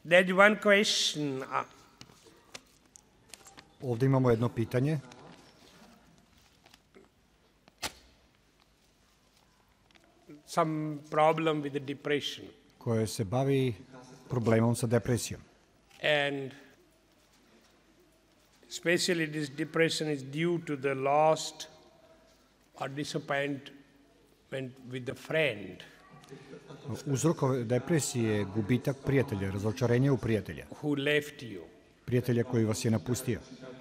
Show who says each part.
Speaker 1: There's one question.
Speaker 2: Ovdje imamo jedno pitanje.
Speaker 1: Some problem with the depression.
Speaker 2: Koje se bavi problemom sa depresijom.
Speaker 1: And especially this depression is due to the lost or disappointment with the friend.
Speaker 2: Uzrok depresije je gubitak prijatelja, razočarenje u prijatelja.
Speaker 1: Who left you.
Speaker 2: Prijatelja koji vas je napustio.